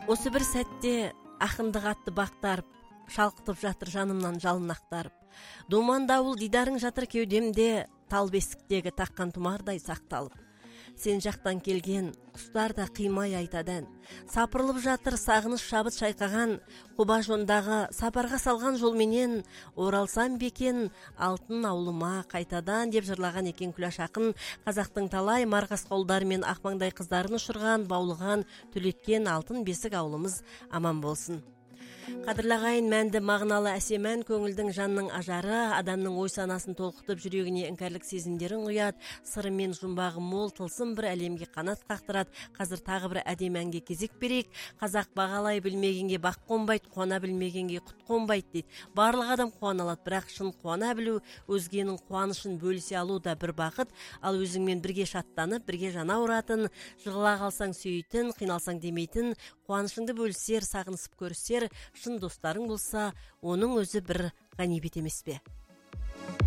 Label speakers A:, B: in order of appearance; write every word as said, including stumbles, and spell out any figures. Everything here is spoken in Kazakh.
A: Осы бір сәтте ақындық атты бақтарып, шалқытып жатыр жанымнан жалын ақтарып. Думан дауыл дидарың жатыр кеудемде, тал бесіктегі таққан тұмардай сақталып. Сен жақтан келген құстар да қимай айтадан, сапырылып жатыр сағыныш шабыт шайқаған, құба жондағы сапарға салған жолменен, оралсам бекен алтын аулыма қайтадан деп жырлаған екен Күләш ақын. Қазақтың талай марғас қолдары мен ақмаңдай қыздарын ұшырған, баулыған, түлеткен алтын бесік ауылымыз аман болсын. Қадырлағайын мәнді мағыналы әсемән көңілдің жанның ажары, адамның ой санасын толқытып жүрегіне іңкәрлік сезімдерін құяды, сыры мен жұмбағы мол тылсым бір әлемге қанат қақтырады. Қазір тағы бір әдемі әнге кезек берейік. Қазақ бағалай білмегенге бақ қонбайды, қуана білмегенге құт қонбайды дейді. Барлық адам қуана алады, бірақ шын қуана білу, өзгенің қуанышын бөлісе алу да бір бақыт. Ал өзіңмен бірге шаттанып, бірге жана ұратын, жығыла қалсаң сүйейтін, қиналсаң демейтін, қуанышыңды бөлісер, сағынысып көрісер шын достарың болса, оның өзі бір ғанибет емес пе?